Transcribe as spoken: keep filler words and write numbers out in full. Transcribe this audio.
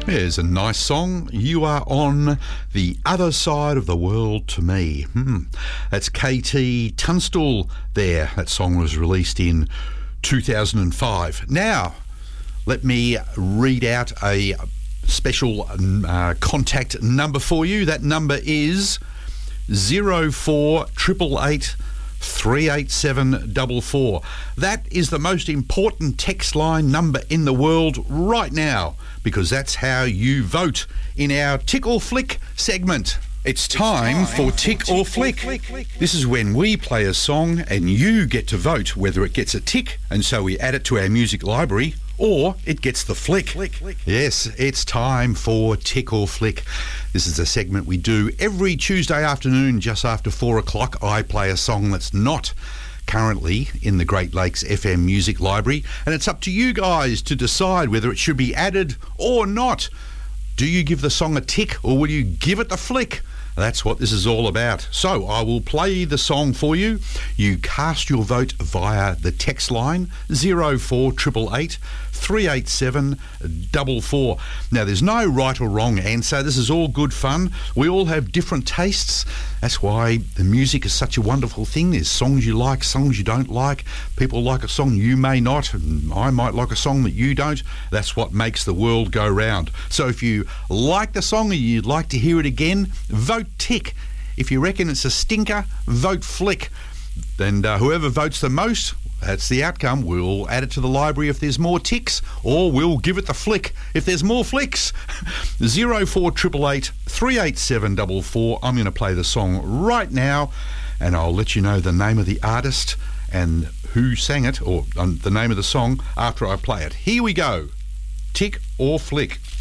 There's a nice song. You are on the other side of the world to me. Hmm. That's K T Tunstall there. That song was released in two thousand five. Now, let me read out a special uh, contact number for you. That number is zero four eight eight eight three eight seven four four. That is the most important text line number in the world right now, because that's how you vote in our Tick or Flick segment. It's time, it's time for Tick, for tick or, flick. or Flick. This is when we play a song and you get to vote whether it gets a tick, and so we add it to our music library, or it gets the flick. flick, flick. Yes, it's time for Tick or Flick. This is a segment we do every Tuesday afternoon just after four o'clock. I play a song that's not currently in the Great Lakes F M Music Library, and it's up to you guys to decide whether it should be added or not. Do you give the song a tick, or will you give it the flick? That's what this is all about. So I will play the song for you. You cast your vote via the text line zero four eight eight eight three eight seven four four. Now, there's no right or wrong answer. This is all good fun. We all have different tastes. That's why the music is such a wonderful thing. There's songs you like, songs you don't like. People like a song you may not, and I might like a song that you don't. That's what makes the world go round. So if you like the song and you'd like to hear it again, vote tick. If you reckon it's a stinker, vote flick. Then uh, whoever votes the most, that's the outcome. We'll add it to the library if there's more ticks, or we'll give it the flick if there's more flicks. zero four eight eight eight three eight seven four four. I'm going to play the song right now, and I'll let you know the name of the artist and who sang it, or um, the name of the song, after I play it. Here we go. Tick or Flick.